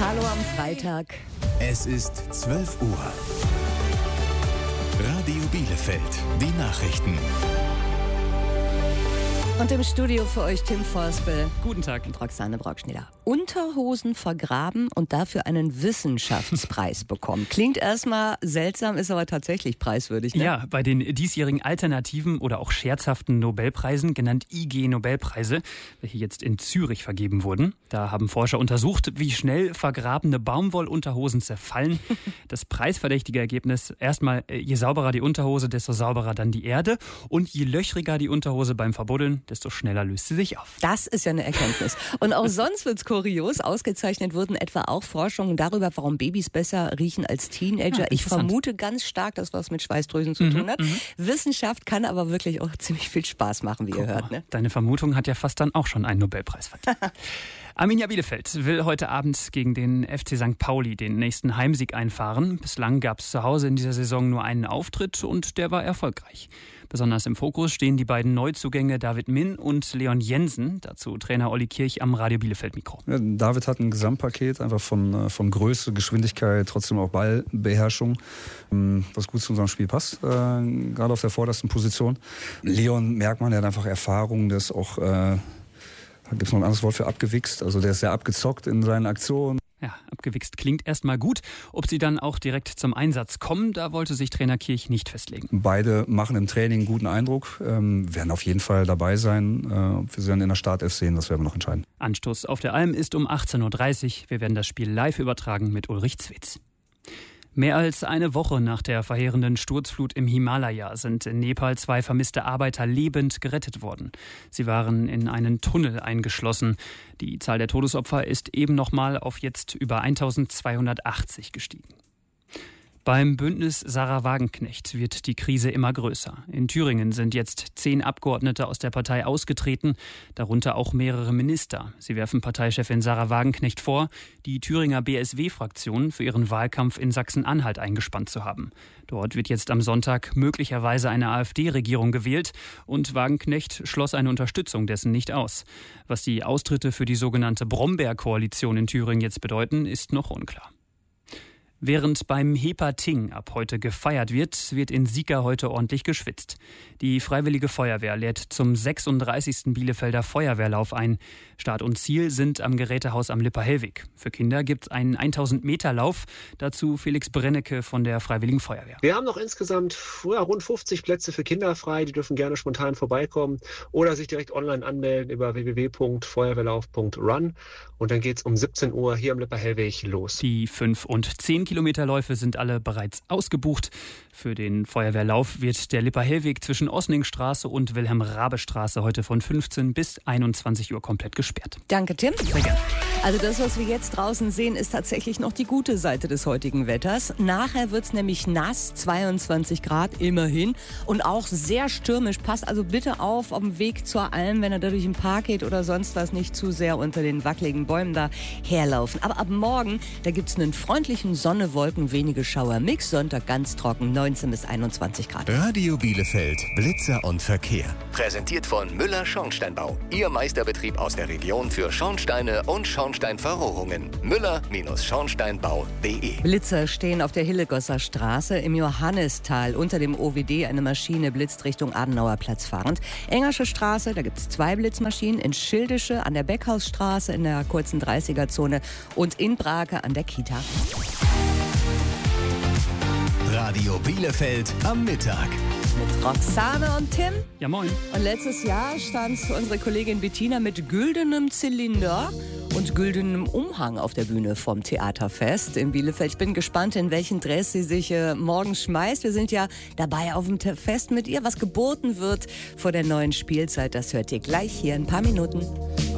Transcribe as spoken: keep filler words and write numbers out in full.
Hallo am Freitag. Es ist zwölf Uhr. Radio Bielefeld, die Nachrichten. Und im Studio für euch Tim Forspel. Guten Tag. Und Roxane Brockschneider. Unterhosen vergraben und dafür einen Wissenschaftspreis bekommen. Klingt erstmal seltsam, ist aber tatsächlich preiswürdig, ne? Ja, bei den diesjährigen alternativen oder auch scherzhaften Nobelpreisen, genannt I G-Nobelpreise, welche jetzt in Zürich vergeben wurden. Da haben Forscher untersucht, wie schnell vergrabene Baumwollunterhosen zerfallen. Das preisverdächtige Ergebnis: erstmal, je sauberer die Unterhose, desto sauberer dann die Erde. Und je löchriger die Unterhose beim Verbuddeln, desto schneller löst sie sich auf. Das ist ja eine Erkenntnis. Und auch sonst wird's kurios. Ausgezeichnet wurden etwa auch Forschungen darüber, warum Babys besser riechen als Teenager. Ja, ich vermute ganz stark, dass was mit Schweißdrüsen zu Mhm, tun hat. mhm. Wissenschaft kann aber wirklich auch ziemlich viel Spaß machen, wie Guck ihr hört. mal, Ne? Deine Vermutung hat ja fast dann auch schon einen Nobelpreis verdient. Arminia Bielefeld will heute Abend gegen den F C Sankt Pauli den nächsten Heimsieg einfahren. Bislang gab es zu Hause in dieser Saison nur einen Auftritt und der war erfolgreich. Besonders im Fokus stehen die beiden Neuzugänge David Min und Leon Jensen. Dazu Trainer Olli Kirch am Radio Bielefeld Mikro. Ja, David hat ein Gesamtpaket einfach von, von Größe, Geschwindigkeit, trotzdem auch Ballbeherrschung, was gut zu unserem Spiel passt, äh, gerade auf der vordersten Position. Leon merkt man, der hat einfach Erfahrung, der ist auch, äh, gibt es noch ein anderes Wort für abgewichst, also der ist sehr abgezockt in seinen Aktionen. Ja, abgewichst klingt erstmal gut. Ob sie dann auch direkt zum Einsatz kommen, da wollte sich Trainer Kirch nicht festlegen. Beide machen im Training einen guten Eindruck, ähm, werden auf jeden Fall dabei sein. Äh, ob wir sie dann in der Startelf sehen, das werden wir noch entscheiden. Anstoß auf der Alm ist um achtzehn Uhr dreißig. Wir werden das Spiel live übertragen mit Ulrich Zwitz. Mehr als eine Woche nach der verheerenden Sturzflut im Himalaya sind in Nepal zwei vermisste Arbeiter lebend gerettet worden. Sie waren in einen Tunnel eingeschlossen. Die Zahl der Todesopfer ist eben noch mal auf jetzt über eintausendzweihundertachtzig gestiegen. Beim Bündnis Sarah Wagenknecht wird die Krise immer größer. In Thüringen sind jetzt zehn Abgeordnete aus der Partei ausgetreten, darunter auch mehrere Minister. Sie werfen Parteichefin Sarah Wagenknecht vor, die Thüringer B S W-Fraktion für ihren Wahlkampf in Sachsen-Anhalt eingespannt zu haben. Dort wird jetzt am Sonntag möglicherweise eine AfD-Regierung gewählt und Wagenknecht schloss eine Unterstützung dessen nicht aus. Was die Austritte für die sogenannte Brombeer-Koalition in Thüringen jetzt bedeuten, ist noch unklar. Während beim Hepating ab heute gefeiert wird, wird in Sieker heute ordentlich geschwitzt. Die Freiwillige Feuerwehr lädt zum sechsunddreißigsten Bielefelder Feuerwehrlauf ein. Start und Ziel sind am Gerätehaus am Lippahellweg. Für Kinder gibt es einen tausend Meter Lauf. Dazu Felix Brennecke von der Freiwilligen Feuerwehr. Wir haben noch insgesamt ja, rund fünfzig Plätze für Kinder frei. Die dürfen gerne spontan vorbeikommen oder sich direkt online anmelden über w w w punkt feuerwehrlauf punkt run. Und dann geht es um siebzehn Uhr hier am Lippahellweg los. Die fünf und zehn Kilometerläufe sind alle bereits ausgebucht. Für den Feuerwehrlauf wird der Lippahellweg zwischen Osningstraße und Wilhelm-Raabe-Straße heute von fünfzehn bis einundzwanzig Uhr komplett gesperrt. Danke, Tim. Sehr gerne. Also das, was wir jetzt draußen sehen, ist tatsächlich noch die gute Seite des heutigen Wetters. Nachher wird es nämlich nass, zweiundzwanzig Grad immerhin und auch sehr stürmisch. Passt also bitte auf, auf dem Weg zur Alm, wenn er da durch den Park geht oder sonst was, nicht zu sehr unter den wackeligen Bäumen da herlaufen. Aber ab morgen, da gibt es einen freundlichen Sonne, Wolken, wenige Schauer, Mix, Sonntag ganz trocken, neunzehn bis einundzwanzig Grad. Radio Bielefeld, Blitzer und Verkehr. Präsentiert von Müller Schornsteinbau. Ihr Meisterbetrieb aus der Region für Schornsteine und Schornsteinverrohrungen. Müller-Schornsteinbau punkt de. Blitzer stehen auf der Hillegosser Straße im Johannistal. Unter dem O W D eine Maschine blitzt Richtung Adenauer Platz fahrend. Engersche Straße, da gibt es zwei Blitzmaschinen. In Schildische an der Beckhausstraße in der kurzen dreißiger-Zone und in Brake an der Kita. Radio Bielefeld am Mittag. Mit Roxane und Tim. Ja, moin. Und letztes Jahr stand unsere Kollegin Bettina mit güldenem Zylinder und güldenem Umhang auf der Bühne vom Theaterfest in Bielefeld. Ich bin gespannt, in welchen Dress sie sich äh, morgen schmeißt. Wir sind ja dabei auf dem Fest mit ihr. Was geboten wird vor der neuen Spielzeit, das hört ihr gleich hier in ein paar Minuten.